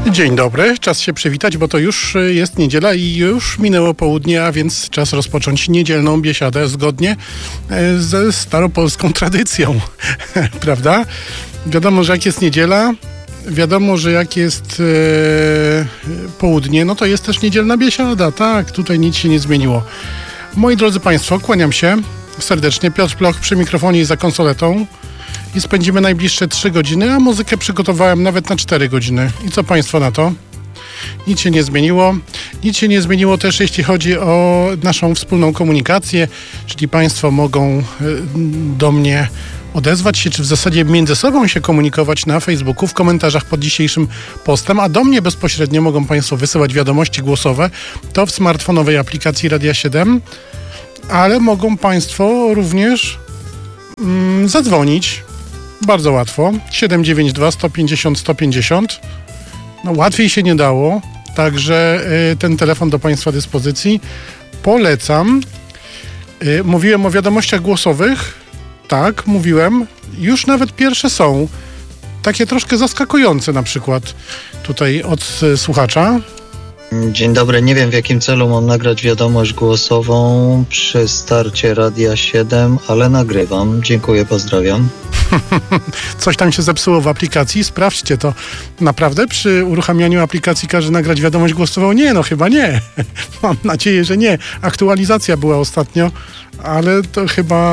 Dzień dobry, czas się przywitać, bo to już jest niedziela i już minęło południe, a więc czas rozpocząć niedzielną biesiadę zgodnie ze staropolską tradycją, prawda? Wiadomo, że jak jest niedziela, wiadomo, że jak jest południe, no to jest też niedzielna biesiada, tak, tutaj nic się nie zmieniło. Moi drodzy Państwo, kłaniam się serdecznie, Piotr Ploch przy mikrofonie i za konsoletą. I spędzimy najbliższe 3 godziny, a muzykę przygotowałem nawet na 4 godziny. I co Państwo na to? Nic się nie zmieniło. Nic się nie zmieniło też, jeśli chodzi o naszą wspólną komunikację, czyli Państwo mogą do mnie odezwać się, czy w zasadzie między sobą się komunikować na Facebooku, w komentarzach pod dzisiejszym postem, a do mnie bezpośrednio mogą Państwo wysyłać wiadomości głosowe, to w smartfonowej aplikacji Radia 7, ale mogą Państwo również zadzwonić. Bardzo łatwo. 792 150 150. No, łatwiej się nie dało. Także ten telefon do Państwa dyspozycji. Polecam. Mówiłem o wiadomościach głosowych. Tak, mówiłem. Już nawet pierwsze są. Takie troszkę zaskakujące na przykład tutaj od słuchacza. Dzień dobry, nie wiem w jakim celu mam nagrać wiadomość głosową przy starcie Radia 7, ale nagrywam. Dziękuję, pozdrawiam. Coś tam się zepsuło w aplikacji, sprawdźcie to. Naprawdę przy uruchamianiu aplikacji każe nagrać wiadomość głosową? Nie, no chyba nie. Mam nadzieję, że nie. Aktualizacja była ostatnio, ale to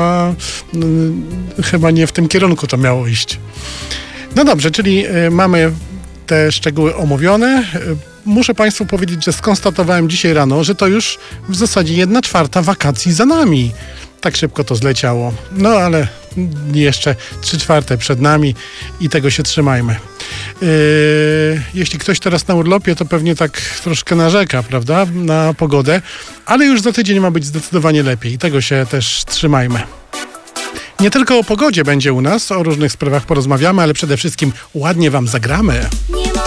chyba nie w tym kierunku to miało iść. No dobrze, czyli mamy te szczegóły omówione. Muszę Państwu powiedzieć, że skonstatowałem dzisiaj rano, że to już w zasadzie 1/4 wakacji za nami. Tak szybko to zleciało. No ale jeszcze 3/4 przed nami i tego się trzymajmy. Jeśli ktoś teraz na urlopie, to pewnie tak troszkę narzeka, prawda, na pogodę, ale już za tydzień ma być zdecydowanie lepiej i tego się też trzymajmy. Nie tylko o pogodzie będzie u nas, o różnych sprawach porozmawiamy, ale przede wszystkim ładnie Wam zagramy.